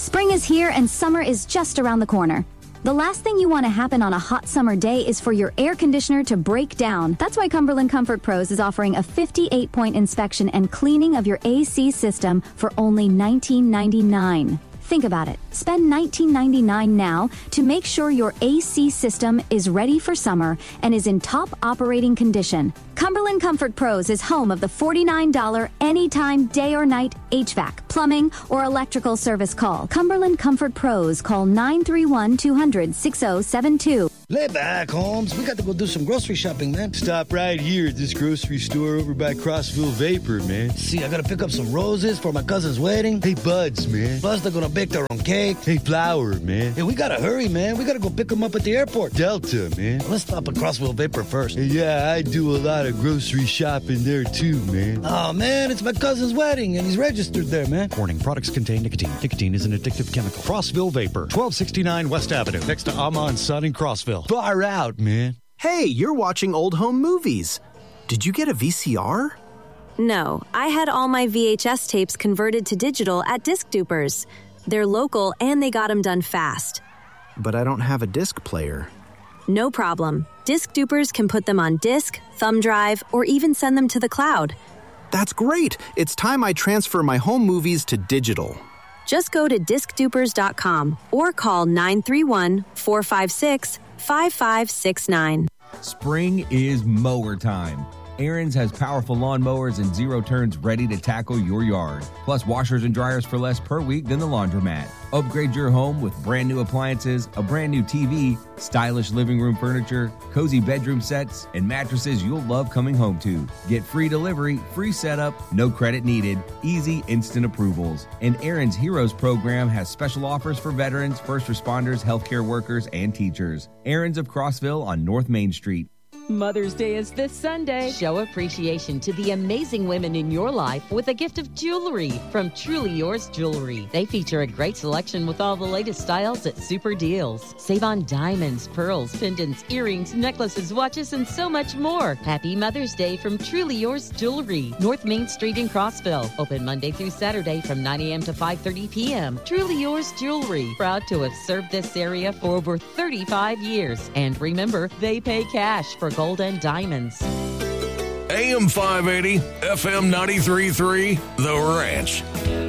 Spring is here and summer is just around the corner. The last thing you want to happen on a hot summer day is for your air conditioner to break down. That's why Cumberland Comfort Pros is offering a 58-point inspection and cleaning of your AC system for only $19.99. Think about it. Spend $19.99 now to make sure your AC system is ready for summer and is in top operating condition. Cumberland Comfort Pros is home of the $49 anytime day or night HVAC, plumbing, or electrical service call. Cumberland Comfort Pros, call 931-200-6072. Lay back, Holmes. We got to go do some grocery shopping, man. Stop right here at this grocery store over by Crossville Vapor, man. See, I got to pick up some roses for my cousin's wedding. Hey, buds, man. Plus, they're going to bake their own cake. Hey, flour, man. Hey, we got to hurry, man. We got to go pick them up at the airport. Delta, man. Let's stop at Crossville Vapor first. Hey, yeah, I do a lot of grocery shopping there, too, man. Oh, man, it's my cousin's wedding, and he's registered there, man. Warning, products contain nicotine. Nicotine is an addictive chemical. Crossville Vapor, 1269 West Avenue, next to Amma & Son in Crossville. Far out, man. Hey, you're watching old home movies. Did you get a VCR? No, I had all my VHS tapes converted to digital at Disc Dupers. They're local and they got them done fast. But I don't have a disc player. No problem. Disc Dupers can put them on disc, thumb drive, or even send them to the cloud. That's great. It's time I transfer my home movies to digital. Just go to discdupers.com or call 931-456-5569. Spring is mower time. Aaron's has powerful lawn mowers and zero turns ready to tackle your yard. Plus washers and dryers for less per week than the laundromat. Upgrade your home with brand new appliances, a brand new TV, stylish living room furniture, cozy bedroom sets, and mattresses you'll love coming home to. Get free delivery, free setup, no credit needed, easy instant approvals. And Aaron's Heroes program has special offers for veterans, first responders, healthcare workers, and teachers. Aaron's of Crossville on North Main Street. Mother's Day is this Sunday. Show appreciation to the amazing women in your life with a gift of jewelry from Truly Yours Jewelry. They feature a great selection with all the latest styles at super deals. Save on diamonds, pearls, pendants, earrings, necklaces, watches, and so much more. Happy Mother's Day from Truly Yours Jewelry, North Main Street in Crossville. Open Monday through Saturday from 9 a.m. to 5:30 p.m. Truly Yours Jewelry, proud to have served this area for over 35 years. And remember, they pay cash for gold and diamonds. AM 580, FM 93.3, The Ranch.